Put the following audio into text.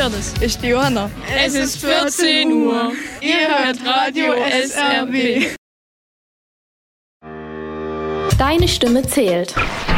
Johannes. Ich die Johanna. Es ist 14 Uhr. Ihr hört Radio SRW. Deine Stimme zählt.